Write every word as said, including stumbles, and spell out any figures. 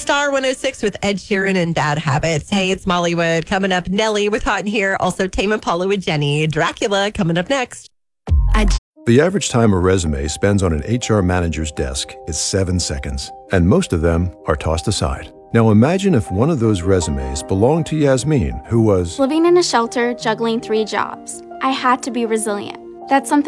Star one oh six with Ed Sheeran and Bad Habits. Hey, it's Mollywood. Coming up, Nelly with Hot in Here. Also, Tame Impala with Jenny. Dracula coming up next. I- the average time a resume spends on an H R manager's desk is seven seconds, and most of them are tossed aside. Now imagine if one of those resumes belonged to Yasmin, who was living in a shelter, juggling three jobs. I had to be resilient. That's something